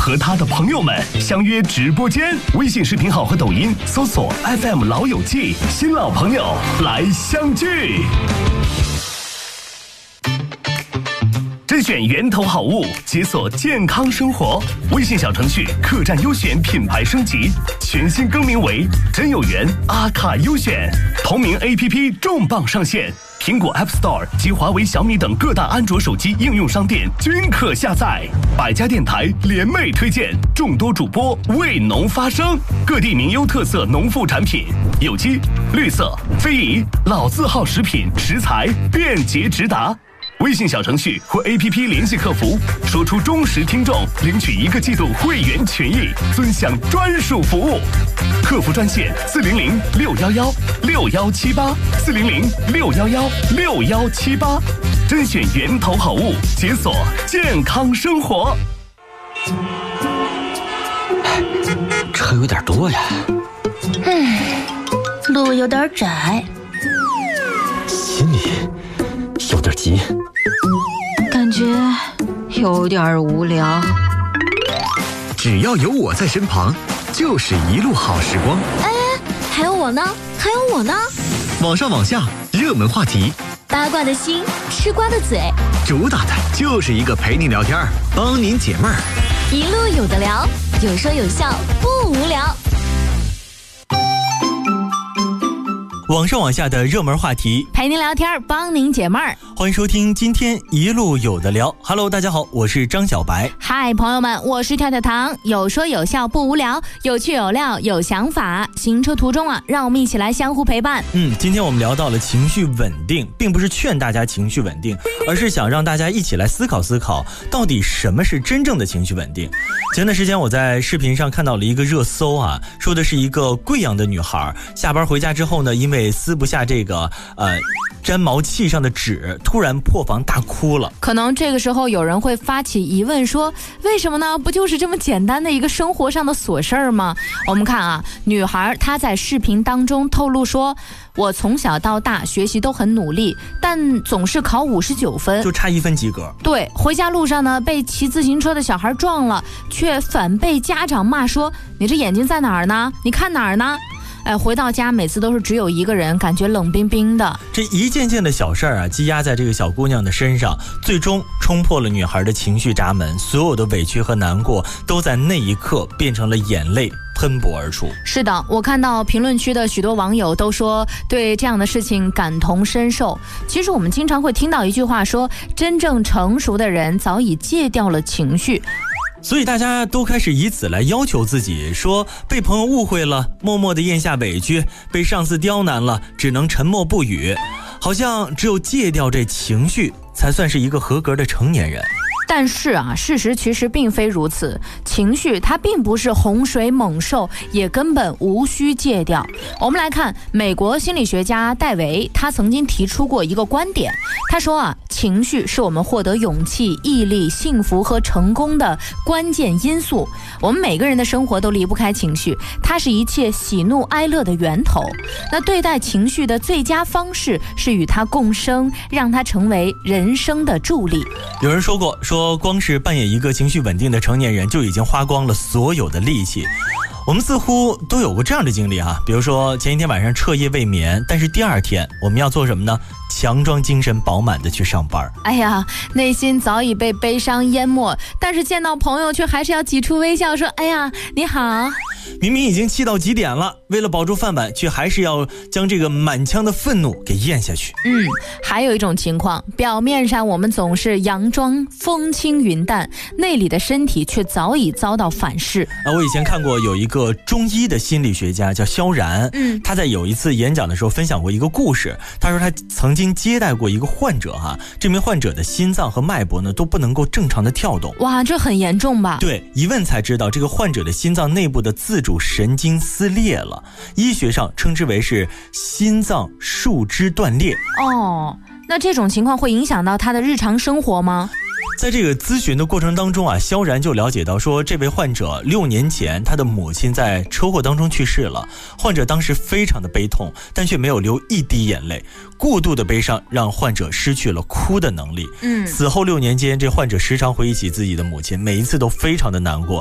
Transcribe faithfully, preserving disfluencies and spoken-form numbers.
和他的朋友们相约直播间，微信视频号和抖音搜索 F M 老友记，新老朋友来相聚。甄选源头好物，解锁健康生活。微信小程序客栈优选品牌升级，全新更名为真有缘阿卡优选。同名 A P P 重磅上线，苹果 App Store 及华为、小米等各大安卓手机应用商店均可下载。百家电台联袂推荐，众多主播为农发声，各地名优特色农副产品，有机、绿色、非遗、老字号食品食材便捷直达。微信小程序或 A P P 联系客服，说出忠实听众，领取一个季度会员权益，尊享专属服务。客服专线四零零六幺幺六幺七八四零零六幺幺六幺七八，甄选源头好物，解锁健康生活。 车有点多呀， 嗯，路有点窄， 心里有点急， 感觉有点无聊。 只要有我在身旁，就是一路好时光。 哎，还有我呢，还有我呢。 网上网下，热门话题， 八卦的心，吃瓜的嘴， 主打的就是一个陪你聊天，帮您解闷儿。 一路有的聊，有说有笑，不无聊。 网上网下的热门话题， 陪您聊天，帮您解闷儿。 欢迎收听今天一路有的聊。 Hello， 大家好，我是张小白。 嗨，朋友们，我是跳跳糖，有说有笑不无聊，有趣有料有想法。行车途中啊，让我们一起来相互陪伴。 嗯，今天我们聊到了情绪稳定，并不是劝大家情绪稳定，而是想让大家一起来思考思考，到底什么是真正的情绪稳定。前段时间我在视频上看到了一个热搜啊，说的是一个贵阳的女孩下班回家之后呢，因为撕不下这个呃粘毛器上的纸，突然破防大哭了。 可能这个时候有人会发起疑问说，为什么呢？不就是这么简单的一个生活上的琐事儿吗？我们看啊，女孩她在视频当中透露说，我从小到大学习都很努力，但总是考五十九分， 就差一分及格。 对，回家路上呢，被骑自行车的小孩撞了，却反被家长骂说，你这眼睛在哪儿呢？你看哪儿呢？哎，回到家每次都是只有一个人，感觉冷冰冰的。 这一件件的小事儿啊，积压在这个小姑娘的身上，最终冲破了女孩的情绪闸门，所有的委屈和难过都在那一刻变成了眼泪喷薄而出。 是的，我看到评论区的许多网友都说对这样的事情感同身受。其实我们经常会听到一句话说，真正成熟的人早已戒掉了情绪。 所以大家都开始以此来要求自己，说被朋友误会了，默默地咽下委屈；被上司刁难了，只能沉默不语。好像只有戒掉这情绪，才算是一个合格的成年人。 但是啊，事实其实并非如此，情绪它并不是洪水猛兽，也根本无需戒掉。我们来看美国心理学家戴维，他曾经提出过一个观点，他说啊，情绪是我们获得勇气、毅力、幸福和成功的关键因素。我们每个人的生活都离不开情绪，它是一切喜怒哀乐的源头。那对待情绪的最佳方式是与它共生，让它成为人生的助力。 有人说过，说光是扮演一个情绪稳定的成年人就已经花光了所有的力气。我们似乎都有过这样的经历啊，比如说前一天晚上彻夜未眠，但是第二天我们要做什么呢？强装精神饱满的去上班。 哎呀，内心早已被悲伤淹没，但是见到朋友却还是要挤出微笑说，哎呀，你好。 明明已经气到极点了，为了保住饭碗，却还是要将这个满腔的愤怒给咽下去。 嗯，还有一种情况，表面上我们总是佯装风轻云淡，内里的身体却早已遭到反噬。 啊，我以前看过有一个中医的心理学家叫萧然，嗯，他在有一次演讲的时候分享过一个故事。他说他曾经接待过一个患者哈、啊，这名患者的心脏和脉搏呢都不能够正常的跳动。 哇，这很严重吧？ 对，一问才知道这个患者的心脏内部的自主神经撕裂了，医学上称之为是心脏树枝断裂。 哦，那这种情况会影响到他的日常生活吗？ 在这个咨询的过程当中啊，萧然就了解到说，这位患者六年前他的母亲在车祸当中去世了，患者当时非常的悲痛，但却没有流一滴眼泪，过度的悲伤让患者失去了哭的能力。嗯，此后六年间，这患者时常回忆起自己的母亲，每一次都非常的难过，